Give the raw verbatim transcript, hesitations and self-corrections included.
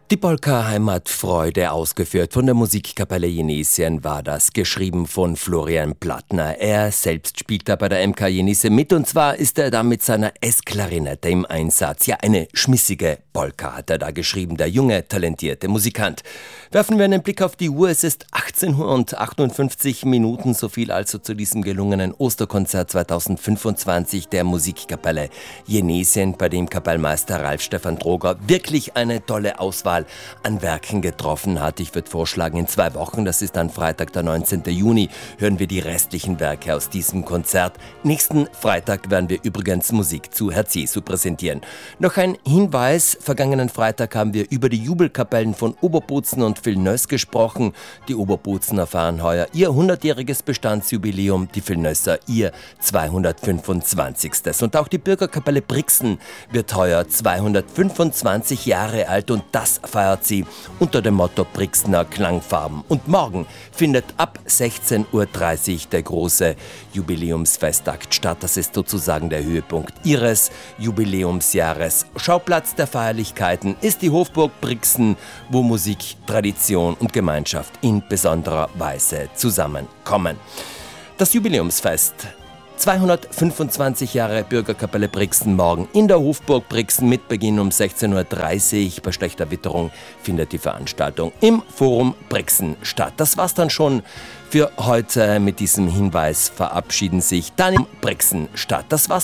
Die Polka Heimatfreude, ausgeführt von der Musikkapelle Jenesien, war das, geschrieben von Florian Plattner. Er selbst spielt da bei der M K Jenese mit, und zwar ist er da mit seiner S-Klarinette im Einsatz. Ja, eine schmissige Polka hat er da geschrieben, der junge, talentierte Musikant. Werfen wir einen Blick auf die Uhr, es ist achtzehn Uhr und achtundfünfzig Minuten, so viel also zu diesem gelungenen Osterkonzert zweitausendfünfundzwanzig der Musikkapelle Jenesien, bei dem Kapellmeister Ralf Stefan Droger wirklich eine tolle Auswahl an Werken getroffen hat. Ich würde vorschlagen, in zwei Wochen, das ist dann Freitag, der neunzehnten Juni, hören wir die restlichen Werke aus diesem Konzert. Nächsten Freitag werden wir übrigens Musik zu Herz Jesu präsentieren. Noch ein Hinweis: Vergangenen Freitag haben wir über die Jubelkapellen von Oberbozen und Villeneuve gesprochen. Die Oberbozener feiern heuer ihr hundertjähriges Bestandsjubiläum, die Villeneuver ihr zweihundertfünfundzwanzigstes. Und auch die Bürgerkapelle Brixen wird heuer zweihundertfünfundzwanzig Jahre alt, und das feiert sie unter dem Motto Brixener Klangfarben. Und morgen findet ab sechzehn Uhr dreißig der große Jubiläumsfestakt statt. Das ist sozusagen der Höhepunkt ihres Jubiläumsjahres. Schauplatz der Feierlichkeiten ist die Hofburg Brixen, wo Musik, Tradition und Gemeinschaft in besonderer Weise zusammenkommen. Das Jubiläumsfest: zweihundertfünfundzwanzig Jahre Bürgerkapelle Brixen, morgen in der Hofburg Brixen mit Beginn um sechzehn Uhr dreißig. Bei schlechter Witterung findet die Veranstaltung im Forum Brixen statt. Das war's dann schon für heute. Mit diesem Hinweis verabschieden sich dann im Brixen statt. Das war's.